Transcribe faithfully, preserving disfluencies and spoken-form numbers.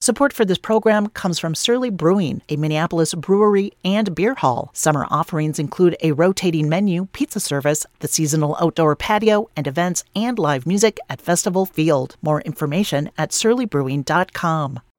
Support for this program comes from Surly Brewing, a Minneapolis brewery and beer hall. Summer offerings include a rotating menu, pizza service, the seasonal outdoor patio, and events and live music at Festival Field. More information at surly brewing dot com.